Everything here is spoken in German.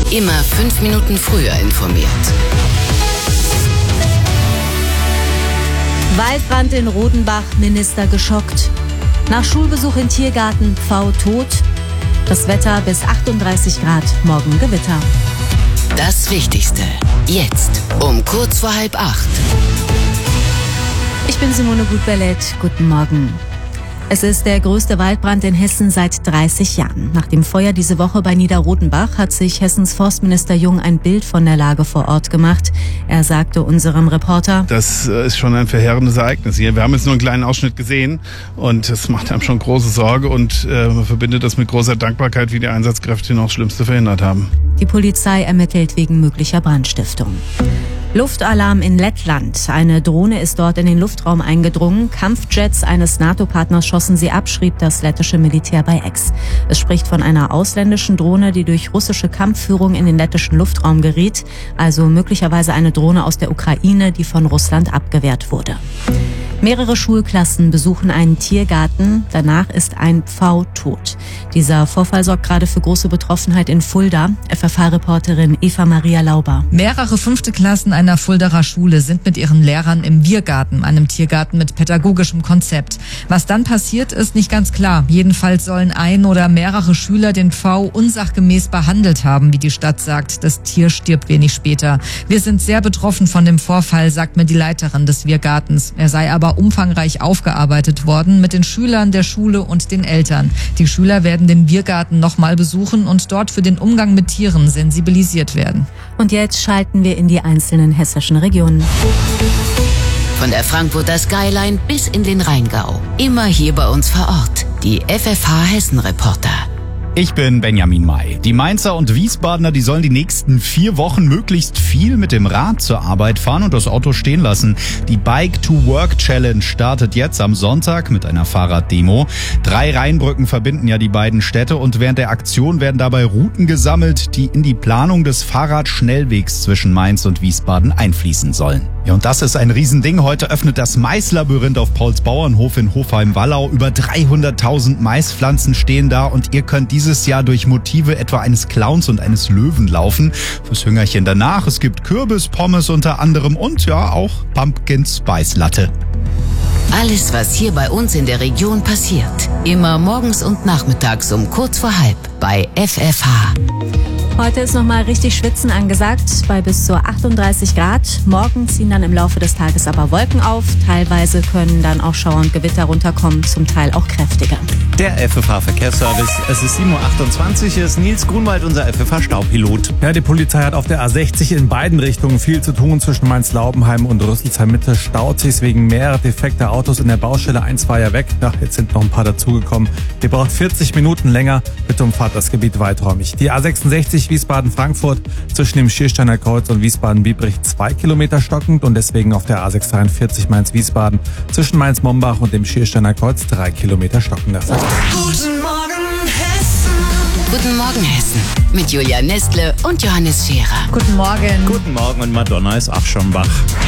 Immer 5 Minuten früher informiert. Waldbrand in Rodenbach, Minister geschockt. Nach Schulbesuch in Tiergarten, Pfau tot. Das Wetter bis 38 Grad, morgen Gewitter. Das Wichtigste, jetzt um kurz vor 7:30. Ich bin Simone Gut-Bellet, guten Morgen. Es ist der größte Waldbrand in Hessen seit 30 Jahren. Nach dem Feuer diese Woche bei Niederrodenbach hat sich Hessens Forstminister Jung ein Bild von der Lage vor Ort gemacht. Er sagte unserem Reporter: Das ist schon ein verheerendes Ereignis hier. Wir haben jetzt nur einen kleinen Ausschnitt gesehen und es macht einem schon große Sorge und man verbindet das mit großer Dankbarkeit, wie die Einsatzkräfte noch das Schlimmste verhindert haben. Die Polizei ermittelt wegen möglicher Brandstiftung. Luftalarm in Lettland. Eine Drohne ist dort in den Luftraum eingedrungen. Kampfjets eines NATO-Partners schossen sie ab, schrieb das lettische Militär bei X. Es spricht von einer ausländischen Drohne, die durch russische Kampfführung in den lettischen Luftraum geriet. Also möglicherweise eine Drohne aus der Ukraine, die von Russland abgewehrt wurde. Mehrere Schulklassen besuchen einen Tiergarten. Danach ist ein Pfau tot. Dieser Vorfall sorgt gerade für große Betroffenheit in Fulda. FFH-Reporterin Eva-Maria Lauber. Mehrere 5. Klassen einer Fuldaer Schule sind mit ihren Lehrern im Wirgarten, einem Tiergarten mit pädagogischem Konzept. Was dann passiert, ist nicht ganz klar. Jedenfalls sollen ein oder mehrere Schüler den Pfau unsachgemäß behandelt haben, wie die Stadt sagt. Das Tier stirbt wenig später. Wir sind sehr betroffen von dem Vorfall, sagt mir die Leiterin des Wirgartens. Er sei aber umfangreich aufgearbeitet worden mit den Schülern der Schule und den Eltern. Die Schüler werden den Wirgarten nochmal besuchen und dort für den Umgang mit Tieren sensibilisiert werden. Und jetzt schalten wir in die einzelnen hessischen Regionen. Von der Frankfurter Skyline bis in den Rheingau. Immer hier bei uns vor Ort. Die FFH Hessen-Reporter. Ich bin Benjamin May. Die Mainzer und Wiesbadener, die sollen die nächsten 4 Wochen möglichst viel mit dem Rad zur Arbeit fahren und das Auto stehen lassen. Die Bike-to-Work-Challenge startet jetzt am Sonntag mit einer Fahrraddemo. 3 Rheinbrücken verbinden ja die beiden Städte und während der Aktion werden dabei Routen gesammelt, die in die Planung des Fahrradschnellwegs zwischen Mainz und Wiesbaden einfließen sollen. Ja, und das ist ein Riesending. Heute öffnet das Maislabyrinth auf Pauls Bauernhof in Hofheim-Wallau. Über 300.000 Maispflanzen stehen da und ihr könnt dieses Jahr durch Motive etwa eines Clowns und eines Löwen laufen. Fürs Hüngerchen danach. Es gibt Kürbis, Pommes unter anderem und ja auch Pumpkin Spice Latte. Alles, was hier bei uns in der Region passiert. Immer morgens und nachmittags um kurz vor 7:30 bei FFH. Heute ist nochmal richtig Schwitzen angesagt, bei bis zu 38 Grad. Morgen ziehen dann im Laufe des Tages aber Wolken auf. Teilweise können dann auch Schauer und Gewitter runterkommen, zum Teil auch kräftiger. Der FFH-Verkehrsservice. Es ist 7:28 Uhr. Hier ist Nils Grunwald, unser FFH-Staupilot. Ja, die Polizei hat auf der A60 in beiden Richtungen viel zu tun. Zwischen Mainz-Laubenheim und Rüsselsheim-Mitte staut sich wegen mehrerer defekter Autos in der Baustelle. 1 war ja weg. Ja, jetzt sind noch ein paar dazugekommen. Ihr braucht 40 Minuten länger. Bitte umfahrt das Gebiet weiträumig. Die A66 Wiesbaden-Frankfurt zwischen dem Schiersteiner Kreuz und Wiesbaden-Biebrich 2 Kilometer stockend und deswegen auf der A643 Mainz-Wiesbaden zwischen Mainz-Mombach und dem Schiersteiner Kreuz 3 Kilometer stockender Verkehr. Guten Morgen, Hessen. Guten Morgen, Hessen. Mit Julia Nestle und Johannes Scherer. Guten Morgen. Guten Morgen und Madonna ist auch schon wach.